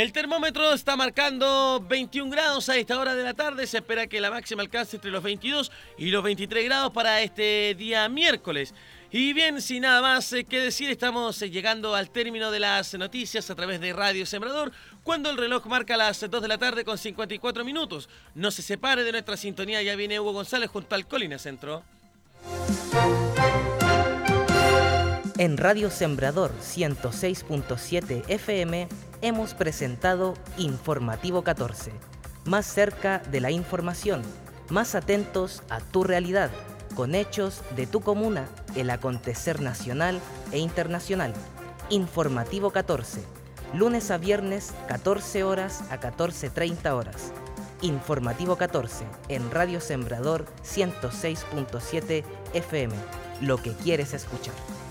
El termómetro está marcando 21 grados a esta hora de la tarde. Se espera que la máxima alcance entre los 22 y los 23 grados para este día miércoles. Y bien, sin nada más que decir, estamos llegando al término de las noticias a través de Radio Sembrador, cuando el reloj marca las 2 de la tarde con 54 minutos. No se separe de nuestra sintonía, ya viene Hugo González junto al Colina Centro. En Radio Sembrador 106.7 FM hemos presentado Informativo 14. Más cerca de la información, más atentos a tu realidad, con hechos de tu comuna, el acontecer nacional e internacional. Informativo 14, lunes a viernes 14 horas a 14:30 horas. Informativo 14 en Radio Sembrador 106.7 FM. Lo que quieres escuchar.